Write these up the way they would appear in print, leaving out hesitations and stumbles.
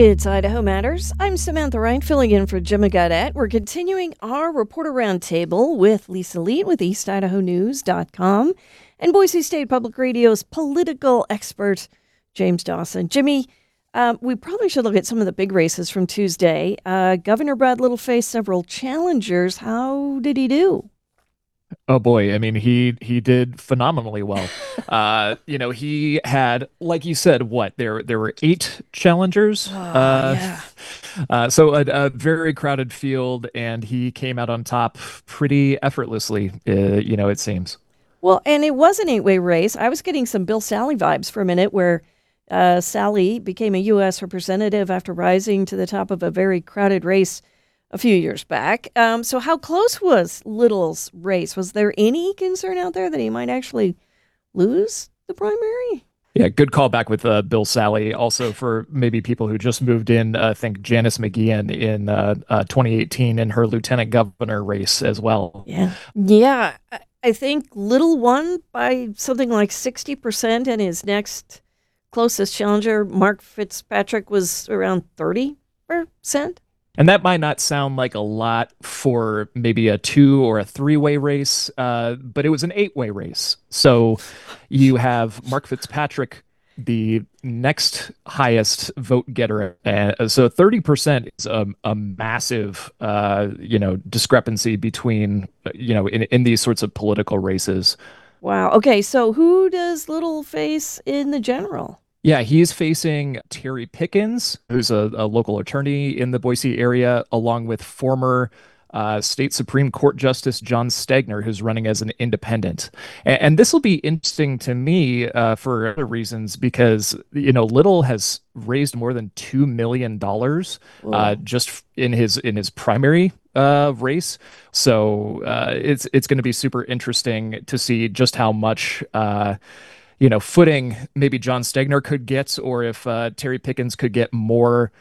It's Idaho Matters. I'm Samantha Wright, filling in for Jim Gaudette. We're continuing our Reporter Roundtable with Lisa Leet with EastIdahoNews.com and Boise State Public Radio's political expert, James Dawson. Jimmy, we probably should look at some of the big races from Tuesday. Governor Brad Little faced several challengers. How did he do? Oh boy, I mean he did phenomenally well. He had, like you said, what there were eight challengers. Oh, yeah. So a very crowded field, and he came out on top pretty effortlessly. It seems. Well, and it was an eight-way race. I was getting some Bill Sally vibes for a minute where Sally became a U.S. representative after rising to the top of a very crowded race a few years back. So how close was Little's race? Was there any concern out there that he might actually lose the primary? Yeah, good call back with Bill Sally. Also, for maybe people who just moved in, I think Janice McGeehan in 2018 in her lieutenant governor race as well. Yeah. Yeah. I think Little won by something like 60%, and his next closest challenger, Mark Fitzpatrick, was around 30%. And that might not sound like a lot for maybe a two or a three-way race, but it was an eight-way race. So you have Mark Fitzpatrick, the next highest vote getter. So 30% is a massive, discrepancy between, in these sorts of political races. Wow. Okay, so who does Little face in the general? Yeah, he's facing Terry Pickens, who's a local attorney in the Boise area, along with former state Supreme Court Justice John Stegner, who's running as an independent. And this will be interesting to me for other reasons because, Little has raised more than $2 million Whoa. just in his primary race. So it's going to be super interesting to see just how much. Footing maybe John Stegner could get, or if Terry Pickens could get more,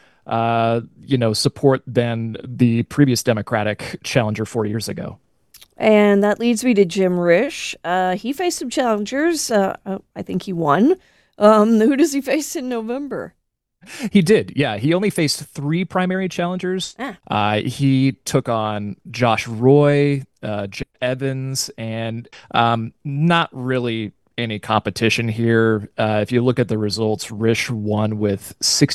support than the previous Democratic challenger 4 years ago. And that leads me to Jim Risch. He faced some challengers. I think he won. Who does he face in November? He did, yeah. He only faced three primary challengers. Ah, He took on Josh Roy, Jeff Evans, and not really any competition here. If you look at the results, Risch won with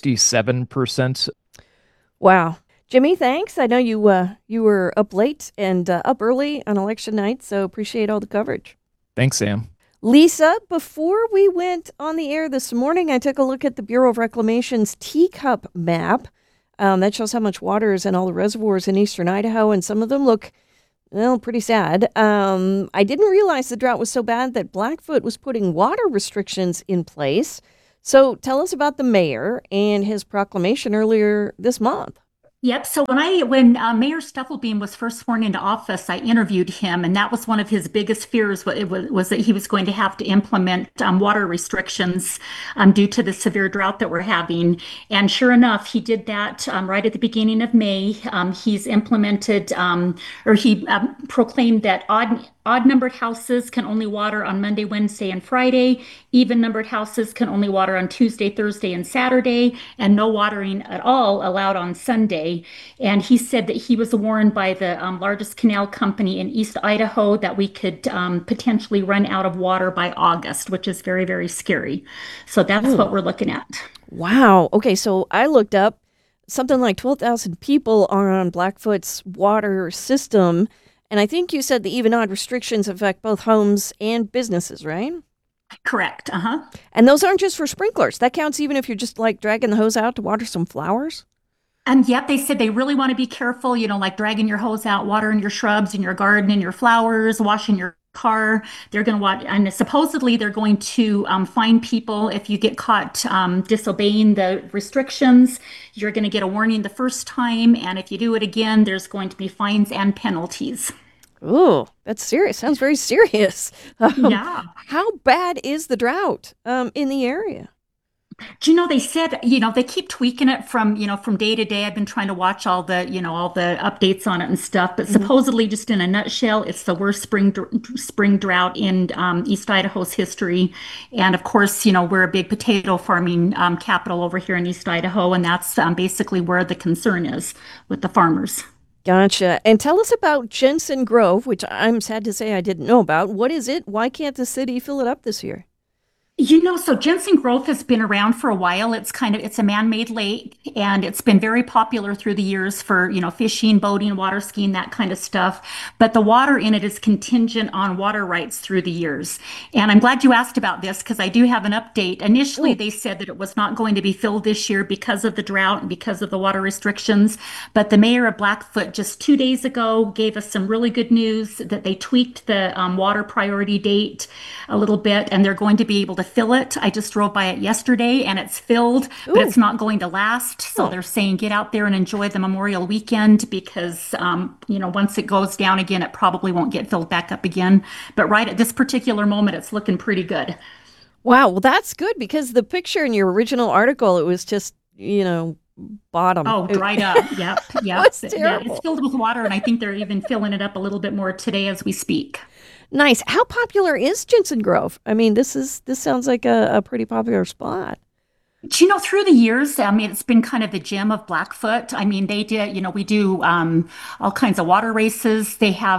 67%. wow. Jimmy, thanks. I know you were up late and up early on election night, so appreciate all the coverage. Thanks, Sam. Lisa, before we went on the air this morning, I took a look at the Bureau of Reclamation's teacup map. That shows how much water is in all the reservoirs in eastern Idaho, and some of them look, well, pretty sad. I didn't realize the drought was so bad that Blackfoot was putting water restrictions in place. So tell us about the mayor and his proclamation earlier this month. Yep. So when Mayor Stufflebeam was first sworn into office, I interviewed him, and that was one of his biggest fears. Was that he was going to have to implement water restrictions due to the severe drought that we're having. And sure enough, he did that right at the beginning of May. He's implemented, or he proclaimed that odd-numbered houses can only water on Monday, Wednesday, and Friday. Even-numbered houses can only water on Tuesday, Thursday, and Saturday, and no watering at all allowed on Sunday. And he said that he was warned by the largest canal company in East Idaho that we could potentially run out of water by August, which is very, very scary. So that's what Oh, we're looking at. wow. Okay, so I looked up something like 12,000 people are on Blackfoot's water system. And I think you said the even odd restrictions affect both homes and businesses, right? Correct. Uh-huh. And those aren't just for sprinklers. That counts even if you're just like dragging the hose out to water some flowers. And yet they said they really want to be careful, like dragging your hose out, watering your shrubs in your garden and your flowers, washing your car. They're going to watch, and supposedly they're going to fine people if you get caught disobeying the restrictions. You're going to get a warning the first time, and if you do it again, there's going to be fines and penalties. Ooh, that's serious. Sounds very serious. Yeah. How bad is the drought in the area? Do you know, they said, they keep tweaking it from day to day. I've been trying to watch all the updates on it and stuff, but Mhm. supposedly, just in a nutshell, it's the worst spring drought in East Idaho's history. And of course, we're a big potato farming capital over here in East Idaho, and that's basically where the concern is with the farmers. Gotcha. And tell us about Jensen Grove, which I'm sad to say I didn't know about. What is it? Why can't the city fill it up this year? So Jensen Grove has been around for a while. It's a man-made lake, and it's been very popular through the years for, fishing, boating, water skiing, that kind of stuff. But the water in it is contingent on water rights through the years. And I'm glad you asked about this because I do have an update. Initially, Oh, they said that it was not going to be filled this year because of the drought and because of the water restrictions. But the mayor of Blackfoot just 2 days ago gave us some really good news that they tweaked the water priority date a little bit, and they're going to be able to fill it. I just drove by it yesterday and it's filled, but ooh. it's not going to last. So Oh, they're saying get out there and enjoy the Memorial Weekend because, once it goes down again, it probably won't get filled back up again. But right at this particular moment, it's looking pretty good. wow. Well, that's good because the picture in your original article, it was just, bottom. Oh, It dried up. Yep. Yep. was Yeah. It's terrible. filled with water. And I think they're even filling it up a little bit more today as we speak. Nice. How popular is Jensen Grove? I mean, this sounds like a pretty popular spot. Through the years, I mean, it's been kind of the gem of Blackfoot. I mean, we do all kinds of water races.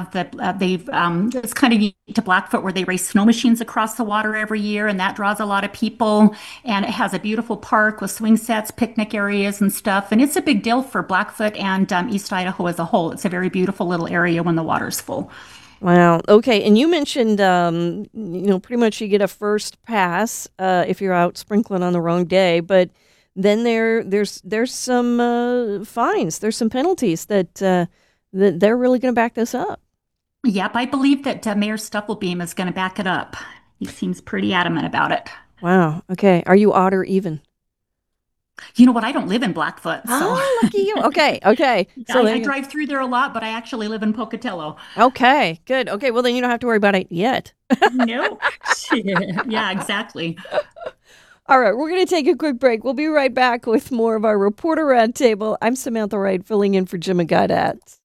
It's kind of unique to Blackfoot where they race snow machines across the water every year, and that draws a lot of people. And it has a beautiful park with swing sets, picnic areas, and stuff. And it's a big deal for Blackfoot and East Idaho as a whole. It's a very beautiful little area when the water's full. Wow. Okay. And you mentioned, pretty much you get a first pass if you're out sprinkling on the wrong day, but then there's some fines. There's some penalties that they're really going to back this up. Yep, I believe that Mayor Stufflebeam is going to back it up. He seems pretty adamant about it. Wow. Okay. Are you odd or even? You know what? I don't live in Blackfoot, so Oh, lucky you. Okay. Okay. So I, there I you drive through there a lot, but I actually live in Pocatello. go. Okay. Good. Okay. Well, then you don't have to worry about it yet. No. Yeah, exactly. All right. We're going to take a quick break. We'll be right back with more of our Reporter Roundtable. I'm Samantha Wright, filling in for Jim Gadat.